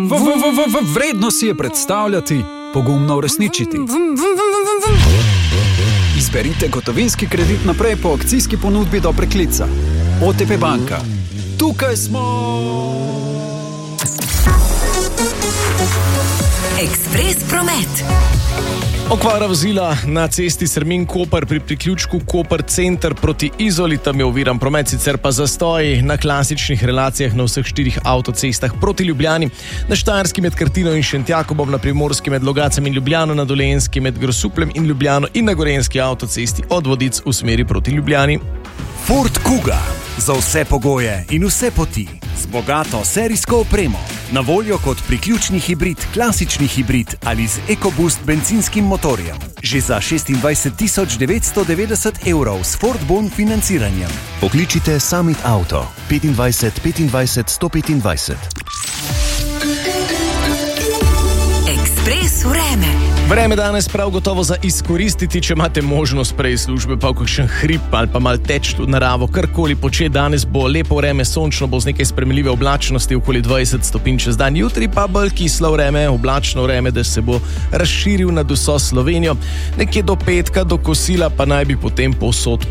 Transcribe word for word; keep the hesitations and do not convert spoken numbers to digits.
Vredno si je predstavljati, pogumno uresničiti. Izberite gotovinski kredit naprej po akcijski ponudbi do preklica. O T P banka. Tukaj smo! Ekspres promet. Okvara vozila na cesti Srmin-Koper pri priključku Koper center proti Izoli, tam je oviran promet, sicer pa zastoj na klasičnih relacijah na vseh štirih avtocestah proti Ljubljani, na Štajerski med Krtino in Šentjakobom, na Primorski med Logacem in Ljubljano, na Dolenjski med Grosupljem in Ljubljano in na Gorenjski avtocesti od Vodic v smeri proti Ljubljani. Ford Kuga. Za vse pogoje in vse poti. Z bogato serijsko opremo. Na voljo kot priključni hibrid, klasični hibrid ali z EcoBoost bencinskim motorjem. Že za šestindvajset tisoč devetsto devetdeset evrov s Ford Bon financiranjem. Pokličite Summit Auto petindvajset petindvajset sto petindvajset. Ekspres vreme. Vreme danes prav gotovo za izkoristiti, če imate možnost prej službe, pa v kakšen hrib ali pa mal teč v naravo, karkoli početi. Danes bo lepo vreme, sončno bo z nekaj sprejemljive oblačnosti, okoli dvajset stopinj čez dan. Jutri pa bolj kislo vreme, oblačno vreme, da se bo razširil nad vso Slovenijo. Nekje do petka, do kosila pa naj bi potem povsod